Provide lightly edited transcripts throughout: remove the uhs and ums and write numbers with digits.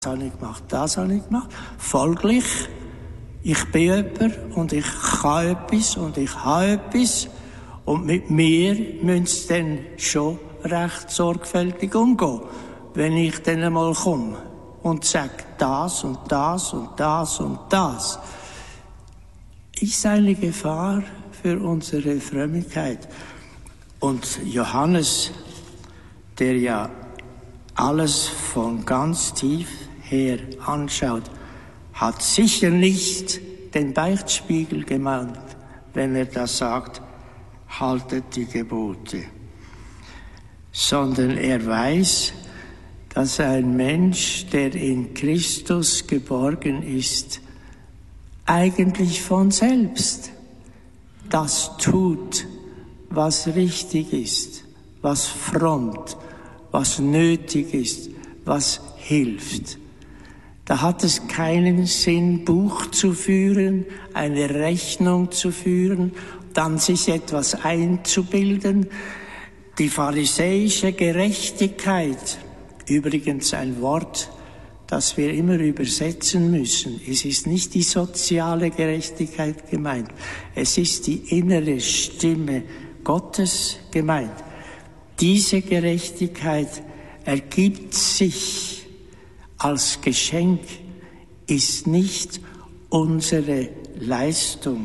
habe ich gemacht, das habe ich gemacht. Folglich, ich bin jemand und ich kann etwas und ich habe etwas und mit mir müssen sie dann schon recht sorgfältig umgehen, wenn ich dann einmal komme und sage, das und das und das und das. Ist eine Gefahr für unsere Frömmigkeit. Und Johannes, der ja alles von ganz tief her anschaut, hat sicher nicht den Beichtspiegel gemeint, wenn er das sagt, haltet die Gebote. Sondern er weiß, dass ein Mensch, der in Christus geborgen ist, eigentlich von selbst das tut, was richtig ist, was frommt, was nötig ist, was hilft. Da hat es keinen Sinn, Buch zu führen, eine Rechnung zu führen, dann sich etwas einzubilden. Die pharisäische Gerechtigkeit, übrigens ein Wort, das wir immer übersetzen müssen. Es ist nicht die soziale Gerechtigkeit gemeint, es ist die innere Stimme Gottes gemeint. Diese Gerechtigkeit ergibt sich als Geschenk, ist nicht unsere Leistung.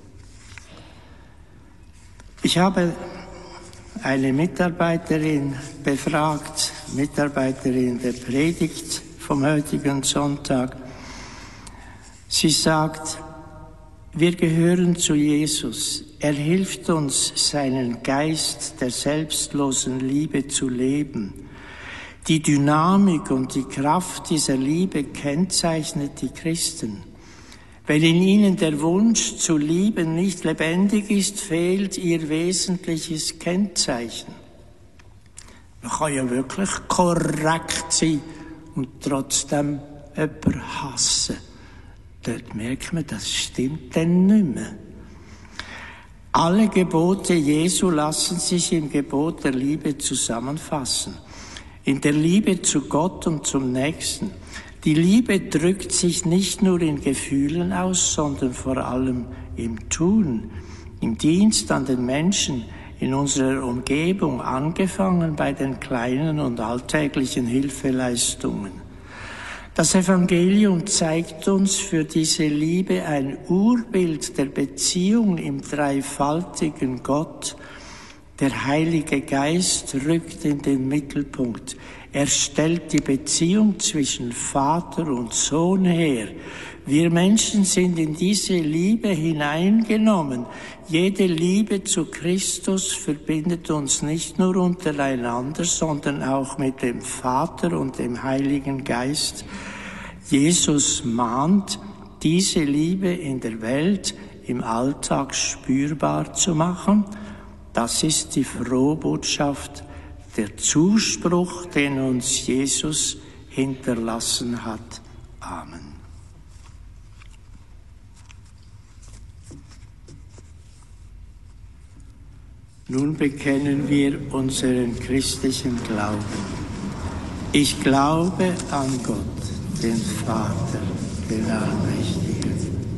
Ich habe eine Mitarbeiterin befragt, Mitarbeiterin der Predigt vom heutigen Sonntag. Sie sagt, wir gehören zu Jesus. Er hilft uns, seinen Geist der selbstlosen Liebe zu leben. Die Dynamik und die Kraft dieser Liebe kennzeichnet die Christen. Wenn in ihnen der Wunsch zu lieben nicht lebendig ist, fehlt ihr wesentliches Kennzeichen. Man kann ja wirklich korrekt sein und trotzdem jemanden hassen. Dort merkt man, das stimmt dann nicht mehr. Alle Gebote Jesu lassen sich im Gebot der Liebe zusammenfassen. In der Liebe zu Gott und zum Nächsten. Die Liebe drückt sich nicht nur in Gefühlen aus, sondern vor allem im Tun, im Dienst an den Menschen, in unserer Umgebung, angefangen bei den kleinen und alltäglichen Hilfeleistungen. Das Evangelium zeigt uns für diese Liebe ein Urbild der Beziehung im dreifaltigen Gott. Der Heilige Geist rückt in den Mittelpunkt. Er stellt die Beziehung zwischen Vater und Sohn her. Wir Menschen sind in diese Liebe hineingenommen. Jede Liebe zu Christus verbindet uns nicht nur untereinander, sondern auch mit dem Vater und dem Heiligen Geist. Jesus mahnt, diese Liebe in der Welt, im Alltag spürbar zu machen. Das ist die frohe Botschaft, der Zuspruch, den uns Jesus hinterlassen hat. Amen. Nun bekennen wir unseren christlichen Glauben. Ich glaube an Gott, den Vater, den Allmächtigen,